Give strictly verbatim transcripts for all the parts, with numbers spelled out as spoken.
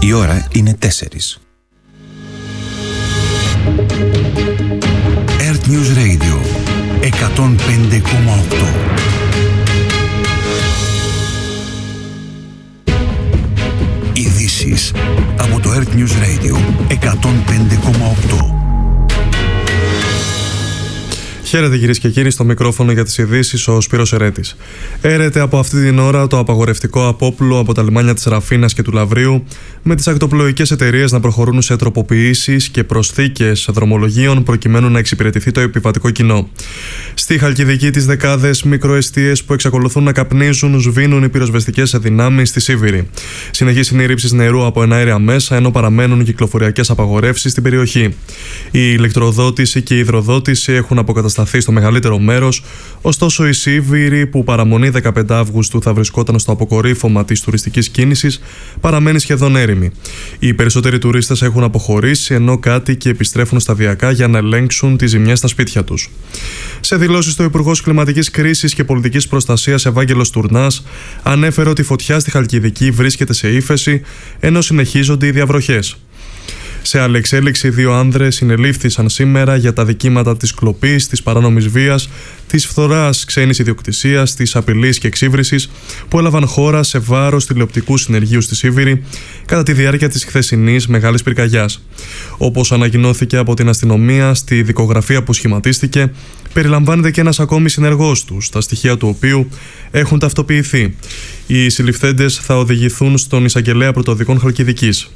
Η ώρα είναι τέσσερις. Earth News Radio εκατόν πέντε κόμμα οκτώ. Ειδήσεις από το Earth News Radio εκατόν πέντε κόμμα οκτώ. Χαίρετε κυρίες και κύριοι, στο μικρόφωνο για τις ειδήσεις ο Σπύρος Ερέτης. Έρεται από αυτή την ώρα το απαγορευτικό απόπλου από τα λιμάνια της Ραφίνας και του Λαβρίου, με τις ακτοπλοϊκές εταιρείες να προχωρούν σε τροποποιήσεις και προσθήκες δρομολογίων προκειμένου να εξυπηρετηθεί το επιβατικό κοινό. Στη Χαλκιδική, τις δεκάδες μικροεστίες που εξακολουθούν να καπνίζουν σβήνουν οι πυροσβεστικές δυνάμεις στη Σίβηρη. Συνεχείς είναι οι ρήψεις νερού από εναέρια μέσα, ενώ παραμένουν κυκλοφοριακές απαγορεύσεις στην περιοχή. Η ηλεκτροδότηση και η υδροδότηση έχουν αποκατασταθεί στο μεγαλύτερο μέρος, ωστόσο η Σίβηρη, που παραμονή δεκαπέντε Αυγούστου θα βρισκόταν στο αποκορύφωμα της τουριστικής κίνησης, παραμένει σχεδόν έρημη. Οι περισσότεροι τουρίστες έχουν αποχωρήσει, ενώ κάτοικοι επιστρέφουν σταδιακά για να ελέγξουν τις ζημιές στα σπίτια τους. Σε δηλώσεις, το Υπουργός Κλιματικής Κρίσης και Πολιτικής Προστασίας Ευάγγελος Τουρνάς ανέφερε ότι η φωτιά στη Χαλκιδική βρίσκεται σε ύφεση, ενώ συνεχίζονται οι διαβροχές. Σε άλλη εξέλιξη, δύο άνδρες συνελήφθησαν σήμερα για τα δικήματα της κλοπής, της παράνομης βίας, της φθοράς ξένης ιδιοκτησίας, της απειλής και εξύβρισης που έλαβαν χώρα σε βάρος τηλεοπτικού συνεργείου στη Σίβηρη κατά τη διάρκεια της χθεσινής μεγάλης πυρκαγιάς. Όπως ανακοινώθηκε από την αστυνομία, στη δικογραφία που σχηματίστηκε περιλαμβάνεται και ένας ακόμη συνεργός τους, τα στοιχεία του οποίου έχουν ταυτοποιηθεί. Οι συλληφθέντες θα οδηγηθούν στον εισαγγελέα πρωτοδικών Χαλκιδικής.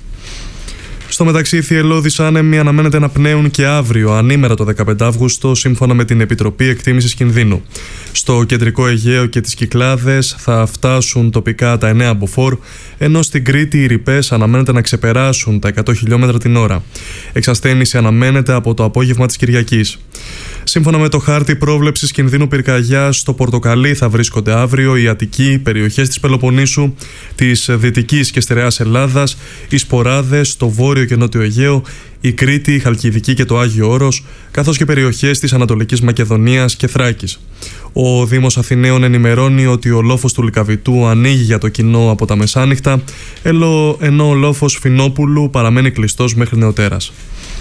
Στο μεταξύ, οι θυελλώδεις άνεμοι αναμένεται να πνέουν και αύριο, ανήμερα το δεκαπέντε Αυγούστου, σύμφωνα με την Επιτροπή Εκτίμησης Κινδύνου. Στο κεντρικό Αιγαίο και τις Κυκλάδες θα φτάσουν τοπικά τα εννέα μποφόρ, ενώ στην Κρήτη οι ρηπές αναμένεται να ξεπεράσουν τα εκατό χιλιόμετρα την ώρα. Εξασθένηση αναμένεται από το απόγευμα της Κυριακής. Σύμφωνα με το χάρτη πρόβλεψης κινδύνου πυρκαγιάς, στο πορτοκαλί θα βρίσκονται αύριο η Αττική, οι περιοχές της Πελοποννήσου, της Δυτικής και Στερεάς Ελλάδας, οι Σποράδες, το Βόρειο και Νότιο Αιγαίο, η Κρήτη, η Χαλκιδική και το Άγιο Όρος, καθώς και περιοχές της Ανατολικής Μακεδονίας και Θράκης. Ο Δήμος Αθηναίων ενημερώνει ότι ο λόφος του Λυκαβητού ανοίγει για το κοινό από τα μεσάνυχτα, ενώ ο λόφος Φινόπουλου παραμένει κλειστός μέχρι νεοτέρας.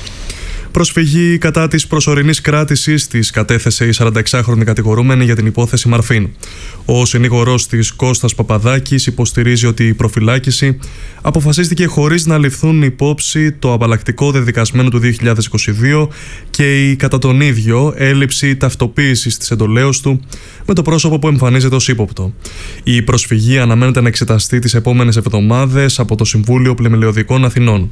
Προσφυγή κατά της προσωρινής κράτησης της κατέθεσε η σαρανταεξάχρονη κατηγορούμενη για την υπόθεση Μαρφίν. Ο συνήγορος της Κώστας Παπαδάκης υποστηρίζει ότι η προφυλάκηση αποφασίστηκε χωρίς να ληφθούν υπόψη το απαλλακτικό δεδικασμένο του δύο χιλιάδες είκοσι δύο και η κατά τον ίδιο έλλειψη ταυτοποίησης της εντολέως του με το πρόσωπο που εμφανίζεται ως ύποπτο. Η προσφυγή αναμένεται να εξεταστεί τις επόμενες εβδομάδες από το Συμβούλιο Πλημελαιωδικών Αθηνών.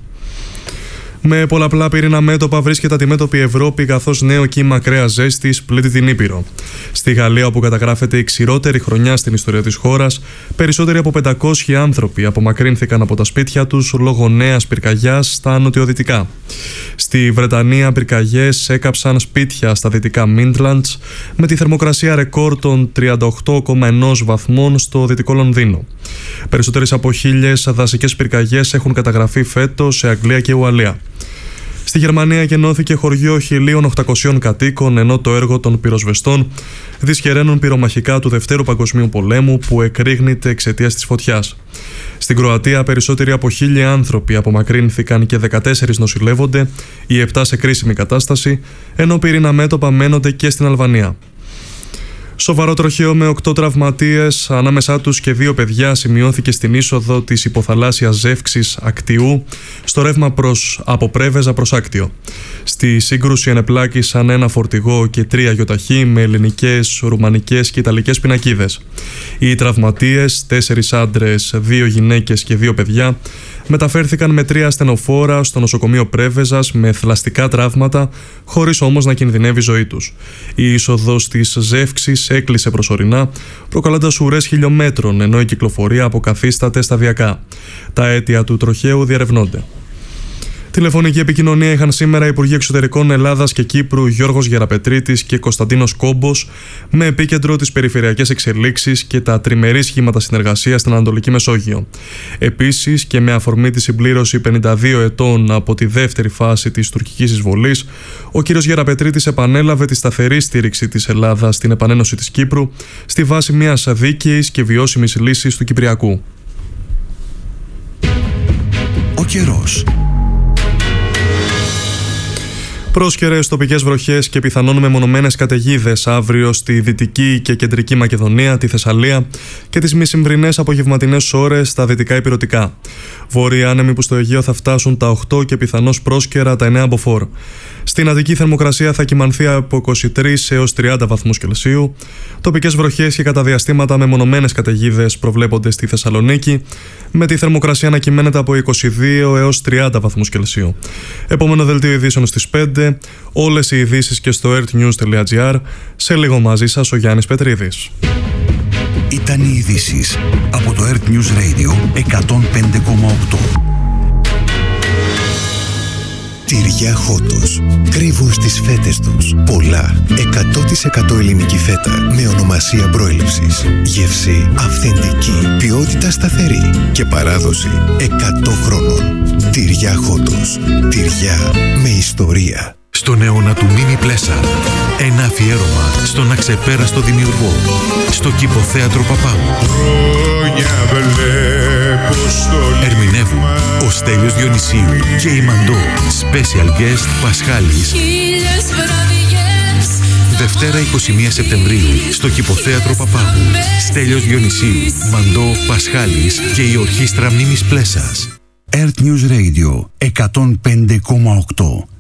Με πολλαπλά πυρήνα μέτωπα βρίσκεται αντιμέτωπη η Ευρώπη, καθώς νέο κύμα ακραίας ζέστης πλήττει την Ήπειρο. Στη Γαλλία, όπου καταγράφεται η ξηρότερη χρονιά στην ιστορία της χώρας, περισσότεροι από πεντακόσιοι άνθρωποι απομακρύνθηκαν από τα σπίτια τους λόγω νέας πυρκαγιάς στα νοτιοδυτικά. Στη Βρετανία, πυρκαγιές έκαψαν σπίτια στα δυτικά Μίντλαντς, με τη θερμοκρασία ρεκόρ των τριάντα οκτώ κόμμα ένα βαθμών στο δυτικό Λονδίνο. Περισσότερες από χίλιες δασικές πυρκαγιές έχουν καταγραφεί φέτος σε Αγγλία και Ουαλία. Στη Γερμανία γεννώθηκε χωριό χίλια οκτακόσιων κατοίκων, ενώ το έργο των πυροσβεστών δυσχεραίνουν πυρομαχικά του Δευτέρου Παγκοσμίου Πολέμου που εκρήγνεται εξαιτίας της φωτιάς. Στην Κροατία, περισσότεροι από χίλια άνθρωποι απομακρύνθηκαν και δεκατέσσερις νοσηλεύονται, οι επτά σε κρίσιμη κατάσταση, ενώ πυρήνα μέτωπα μένονται και στην Αλβανία. Σοβαρό τροχαίο με οκτώ τραυματίες, ανάμεσά τους και δύο παιδιά, σημειώθηκε στην είσοδο της υποθαλάσσιας ζεύξης Ακτιού, στο ρεύμα προς, από Πρέβεζα προς Άκτιο. Στη σύγκρουση ενεπλάκησαν ένα φορτηγό και τρία γιοταχή με ελληνικές, ρουμανικές και ιταλικές πινακίδες. Οι τραυματίες, τέσσερις άντρες, δύο γυναίκες και δύο παιδιά, μεταφέρθηκαν με τρία ασθενοφόρα στο νοσοκομείο Πρέβεζας με θλαστικά τραύματα, χωρίς όμως να κινδυνεύει η ζωή τους. Η είσοδος της ζεύξης έκλεισε προσωρινά, προκαλώντας ουρές χιλιόμετρων, ενώ η κυκλοφορία αποκαθίσταται σταδιακά. Τα αίτια του τροχαίου διερευνώνται. Τηλεφωνική επικοινωνία είχαν σήμερα οι Υπουργοί Εξωτερικών Ελλάδας και Κύπρου Γιώργος Γεραπετρίτης και Κωνσταντίνος Κόμπος, με επίκεντρο τις περιφερειακές εξελίξεις και τα τριμερή σχήματα συνεργασίας στην Ανατολική Μεσόγειο. Επίσης, και με αφορμή τη συμπλήρωση πενήντα δύο ετών από τη δεύτερη φάση της τουρκικής εισβολής, ο κ. Γεραπετρίτης επανέλαβε τη σταθερή στήριξη της Ελλάδας στην επανένωση της Κύπρου στη βάση μιας δίκαιης και βιώσιμης λύσης του Κυπριακού. Ο καιρός. Πρόσκαιρες τοπικές βροχές και πιθανόν μεμονωμένες καταιγίδες αύριο στη Δυτική και Κεντρική Μακεδονία, τη Θεσσαλία και τις μεσημβρινές απογευματινές ώρες στα δυτικά ηπειρωτικά. Βόρειοι άνεμοι που στο Αιγαίο θα φτάσουν τα οκτώ και πιθανώς πρόσκαιρα τα εννέα μποφόρ. Στην Αττική θερμοκρασία θα κυμανθεί από είκοσι τρεις έως τριάντα βαθμούς Κελσίου. Τοπικές βροχές και κατά διαστήματα μεμονωμένες καταιγίδες προβλέπονται στη Θεσσαλονίκη, με τη θερμοκρασία να κυμαίνεται από είκοσι δύο έως τριάντα βαθμούς Κελσίου. Επόμενο δελτίο ειδήσεων στις πέντε. Όλες οι ειδήσεις και στο earthnews τελεία gr. Σε λίγο μαζί σας ο Γιάννης Πετρίδης. Ήταν οι ειδήσεις από το Earth News Radio εκατόν πέντε κόμμα οκτώ. Τυριά Χότος. Κρύβουν στις φέτες τους πολλά. εκατό τοις εκατό ελληνική φέτα με ονομασία προέλευσης. Γεύση αυθεντική. Ποιότητα σταθερή. Και παράδοση εκατό χρόνων. Τυριά Χότος. Τυριά με ιστορία. Στον αιώνα του Μίμη Πλέσα. Ένα αφιέρωμα στον αξεπέραστο δημιουργό. Στο Κηποθέατρο Παπάγου. Ερμηνεύουν ο Στέλιος Διονυσίου και η Μαντώ. Special guest Πασχάλης. Δευτέρα εικοστή πρώτη Σεπτεμβρίου στο Κηποθέατρο Παπάγου. Στέλιος Διονυσίου, Μαντώ, Πασχάλης και η Ορχήστρα Μίμης Πλέσας. Earth News Radio εκατόν πέντε κόμμα οκτώ.